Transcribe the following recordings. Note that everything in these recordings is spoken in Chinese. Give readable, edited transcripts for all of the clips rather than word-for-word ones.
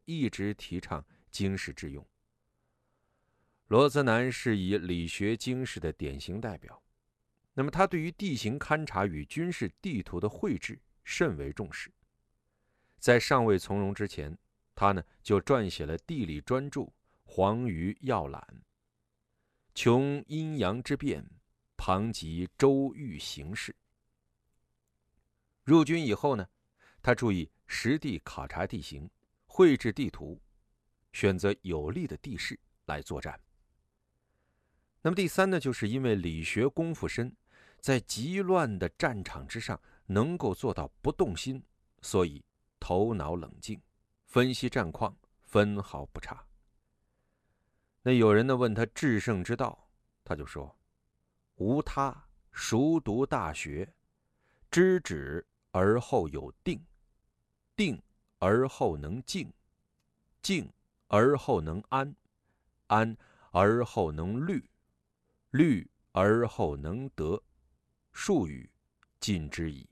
一直提倡经世致用。罗泽南是以理学经世的典型代表，那么他对于地形勘察与军事地图的绘制甚为重视。在尚未从戎之前，他呢就撰写了地理专著《黄鱼要览》，穷阴阳之变，旁及周瑜形势。入军以后呢，他注意实地考察地形，绘制地图，选择有利的地势来作战。那么第三呢，就是因为理学功夫深，在极乱的战场之上能够做到不动心，所以头脑冷静，分析战况分毫不差。那有人呢问他制胜之道，他就说：无他，熟读大学，知止而后有定，定而后能静，静而后能安，安而后能虑，虑而后能得，数语尽之矣。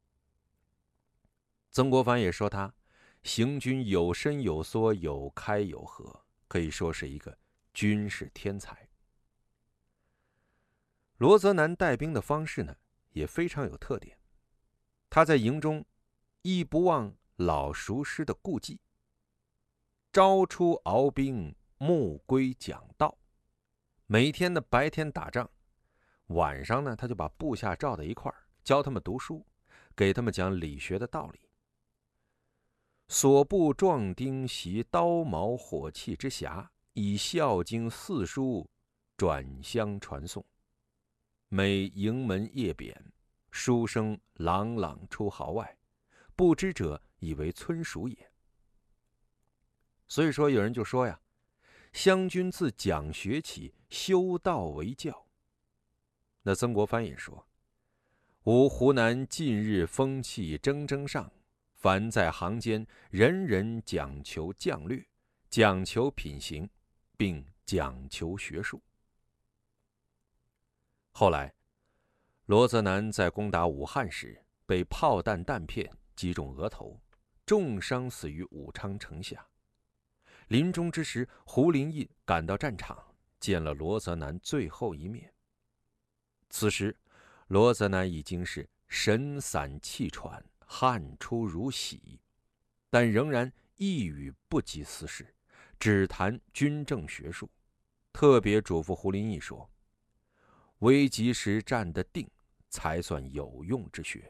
曾国藩也说他行军有伸有缩，有开有合，可以说是一个军事天才。罗泽南带兵的方式呢，也非常有特点。他在营中亦不忘老熟师的故技，朝出熬兵，暮归讲道。每天的白天打仗，晚上呢他就把部下召在一块儿，教他们读书，给他们讲理学的道理。所部壮丁习刀矛火器之匣，以《孝经》四书转相传颂。每营门夜贬，书声朗朗出壕外，不知者以为村塾也。所以说有人就说呀，湘军自讲学起，修道为教。那曾国藩也说，吾湖南近日风气蒸蒸上，凡在行间，人人讲求将略，讲求品行，并讲求学术。后来罗泽南在攻打武汉时，被炮弹弹片击中额头，重伤死于武昌城下。临终之时，胡林翼赶到战场，见了罗泽南最后一面。此时罗泽南已经是神散气喘，汗出如洗，但仍然一语不及私事，只谈军政学术，特别嘱咐胡林翼说：危急时站得定，才算有用之学。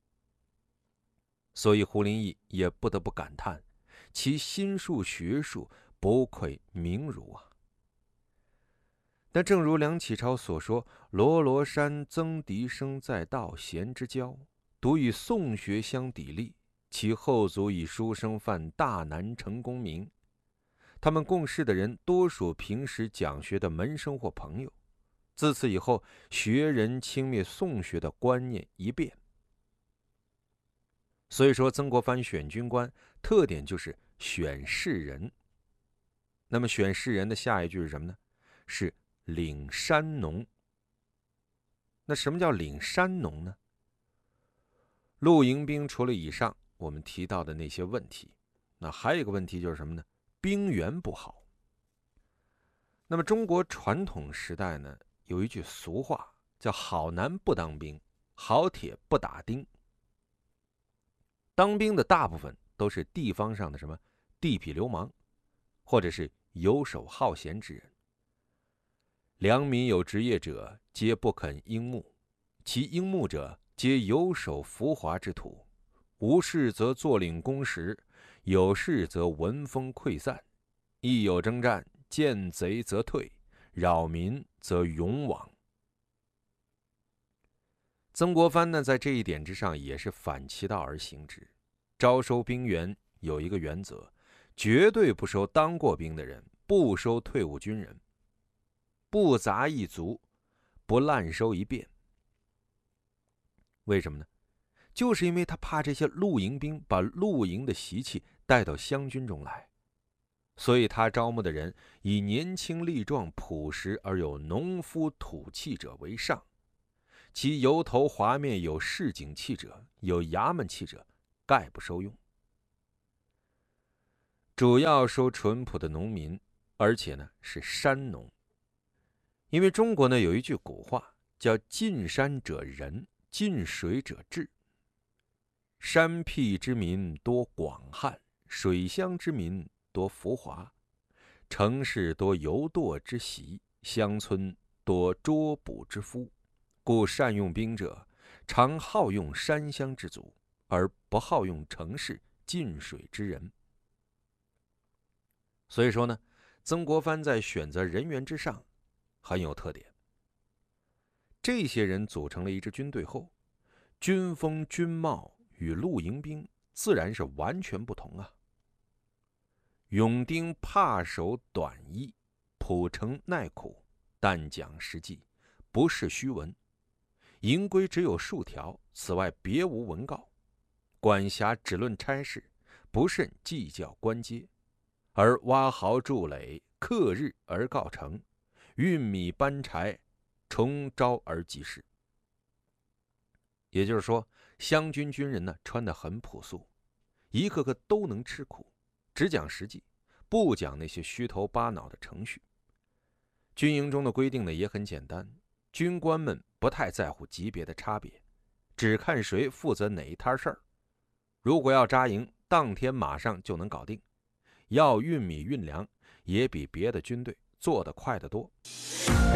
所以胡林翼也不得不感叹，其心术学术不愧名儒啊。但正如梁启超所说，罗罗山曾迪生在道，贤之交，独与宋学相砥砺，其后族以书生犯大难成功名。他们共事的人多属平时讲学的门生或朋友。自此以后，学人轻蔑宋学的观念一变。所以说曾国藩选军官特点就是选士人。那么选士人的下一句是什么呢？是领山农。那什么叫领山农呢？露营兵除了以上我们提到的那些问题，那还有一个问题就是什么呢？兵源不好。那么中国传统时代呢，有一句俗话叫好男不当兵，好铁不打钉。当兵的大部分都是地方上的什么地痞流氓，或者是游手好闲之人。良民有职业者，皆不肯应募，其应募者，皆游手浮华之徒。无事则坐领公时，有事则闻风溃散。一有征战，见贼则退，扰民则勇往。曾国藩呢，在这一点之上也是反其道而行之。招收兵员有一个原则，绝对不收当过兵的人，不收退伍军人，不杂一卒，不滥收一便。为什么呢？就是因为他怕这些露营兵把露营的习气带到湘军中来，所以他招募的人以年轻力壮、朴实而有农夫土气者为上，其油头滑面有市井气者、有衙门气者，概不收用。 主要收淳朴的农民，而且呢是山农。因为中国呢有一句古话叫近山者仁，近水者智。山僻之民多广汉，水乡之民多浮华，城市多游惰之习，乡村多捉捕之夫，故善用兵者，常好用山乡之族，而不好用城市近水之人。所以说呢，曾国藩在选择人员之上很有特点。这些人组成了一支军队后，军风军貌与露营兵自然是完全不同啊。勇丁怕守短衣，朴诚耐苦，但讲实际，不是虚文。营规只有数条，此外别无文告。管辖只论差事，不甚计较官阶。而挖壕筑垒，克日而告成，运米搬柴，重招而即事。也就是说，湘军军人呢穿得很朴素，一个个都能吃苦，只讲实际，不讲那些虚头巴脑的程序。军营中的规定呢也很简单，军官们不太在乎级别的差别，只看谁负责哪一摊事儿。如果要扎营，当天马上就能搞定。要运米运粮，也比别的军队做得快得多。